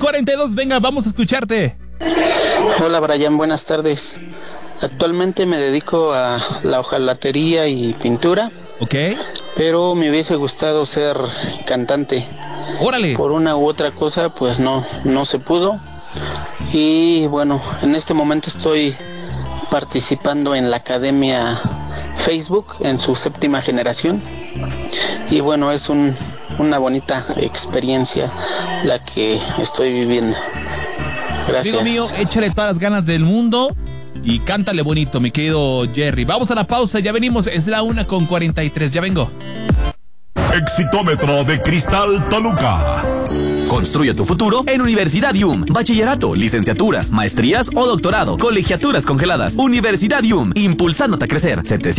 42, venga, vamos a escucharte. Hola Brian, buenas tardes. Actualmente me dedico a la hojalatería y pintura. Ok. Pero me hubiese gustado ser cantante. Órale. Por una u otra cosa, pues no se pudo. Y bueno, en este momento estoy participando en la Academia Facebook en su 7ª generación. Y bueno, es una bonita experiencia la que estoy viviendo. Gracias. Amigo mío, échale todas las ganas del mundo y cántale bonito, mi querido Jerry. Vamos a la pausa, ya venimos, es la 1:43, ya vengo. Exitómetro de Cristal Toluca. Construye tu futuro en Universidad IUM. Bachillerato, licenciaturas, maestrías o doctorado, colegiaturas congeladas. Universidad IUM, impulsándote a crecer.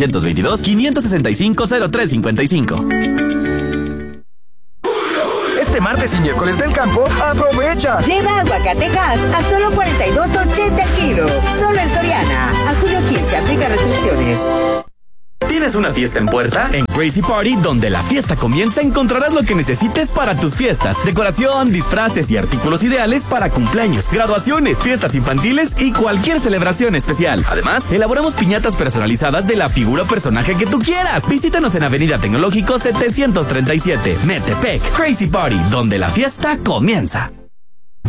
722-565-0355. Este martes y miércoles del campo, aprovecha. Lleva aguacatejas a solo $42.80 el kilo. Solo en Soriana. A julio 15 aplica restricciones. ¿Tienes una fiesta en puerta? En Crazy Party, donde la fiesta comienza, encontrarás lo que necesites para tus fiestas. Decoración, disfraces y artículos ideales para cumpleaños, graduaciones, fiestas infantiles y cualquier celebración especial. Además, elaboramos piñatas personalizadas de la figura o personaje que tú quieras. Visítanos en Avenida Tecnológico 737, Metepec. Crazy Party, donde la fiesta comienza.